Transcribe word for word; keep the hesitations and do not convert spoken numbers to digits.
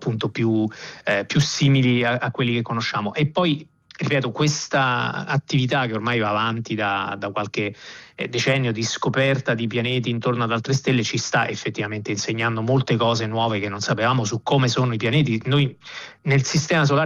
appunto più, eh, più simili a, a quelli che conosciamo. E poi, ripeto, questa attività che ormai va avanti da, da qualche decennio di scoperta di pianeti intorno ad altre stelle ci sta effettivamente insegnando molte cose nuove che non sapevamo su come sono i pianeti. Noi nel sistema solare